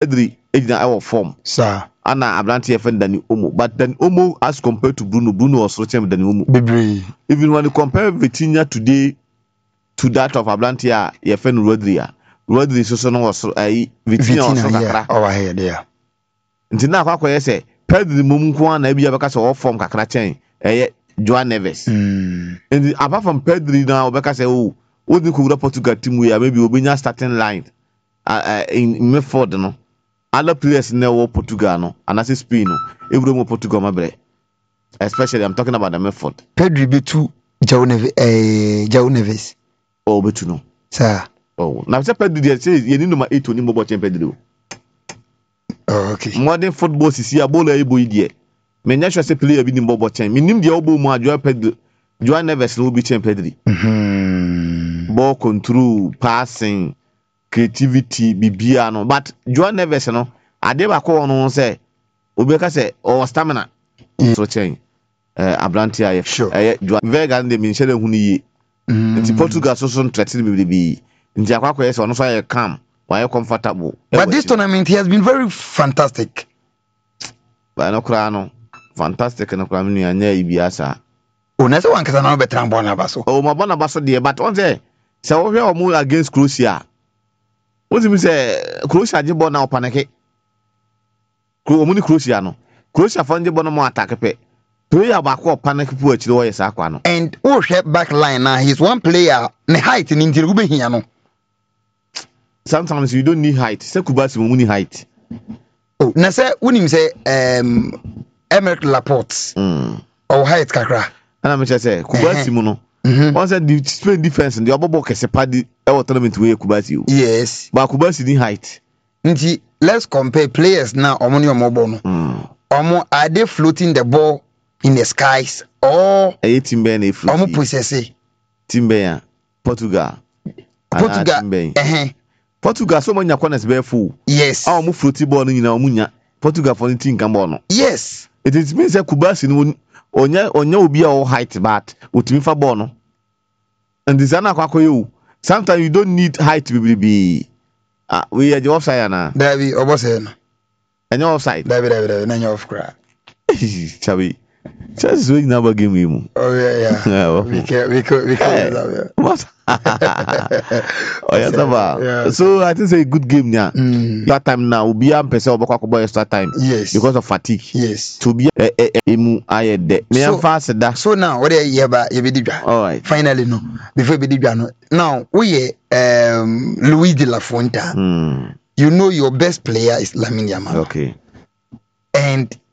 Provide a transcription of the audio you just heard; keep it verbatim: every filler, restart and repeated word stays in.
Pedri ejina our form sir ana Abrante yɛfɛ Dani Olmo but Dani Olmo as compared to Bruno Bruno was richer than Dani Olmo bebree even when you compare Vitinha today to that of Abrante a yɛfɛ no Rodri a Rodri so so no was uh, Vitinha was so kakra over here there nti na akwa yɛ sɛ Pedri mum nko ana bi abɛka sɛ form kakra kyɛn ɛyɛ Joao Neves mm. and apart from Pedri now obɛka sɛ oh wodi ko wura Portugal team we maybe obenya starting line uh, uh, in, in midfield no other players in the Portugal no and as Spain no every mo Portugal mabre especially I'm talking about the midfield Pedri betu Joao Neves eh Joao Neves oh betu no sir oh now say Pedri dey say you need number eight oni mo bo chen Pedri oh okay modern football sisi a ball e boy dey me nya sure say player bi ni mo bo chen me nim dey obo mu a Joao Pedri Joao Neves no bi chen Pedri mhm ball control passing creativity bibia no but Joao Neves no ade ba ko no say obeka say o stamina so chen eh Abrante aye eh Joao Vega ndem nhyele hu ni yi nti Portugal so so threaten me bi nti akwakọ yes ono so aye calm why comfortable but this tournament he has been very fantastic ba no kra no fantastic no kra me anya ibi asa o na se wan kasa na betra mbọ na baso o ma bona baso de but on say say wo hwe o mu against Croatia what do you say Croatia je ball na opaneke Cro omuni Croatia no Croatia fan je ball no mo attack pe player ba ko opaneke pu achire wo yesa akwa no and o hwe back line na he's one player ne height ni ntiri go behia no sometimes you don't need height say Kubasi mo need height oh na say unim say um Emerick Laporte mm or height kakra ana me say Kubasi mo no once the Spain defense the obobo kese padi e wo tournament we Kubasi o yes ba Kubasi ni height nti let's compare players now omo ni omo bo no mm omo are they floating the ball in the skies or e team be na float omo possess team be ya Portugal Portugal eh Portugal so manya corners be full yes ah omo floaty ball no nyina omo nya Portugal for the team kan ball no yes it is means say Kubasi no onya onya obi a height but utimi fa ball no and this ana kwakọ you sometimes you don't need height to be ah we are the offside na David obose no enyo offside David David David na off cry chabi just we na ba game mu oh yeah yeah we can we can we can what oh yeah yeah. So I think it's a good game nya mm. that time now obi am pese obakwa boy extra time yes because of fatigue yes to be emu ayede me am fast da so now what you hear ba you be didwa all right finally no before be didwa no now we um Luis de la Fuente mm. you know your best player is Lamine Yamal okay and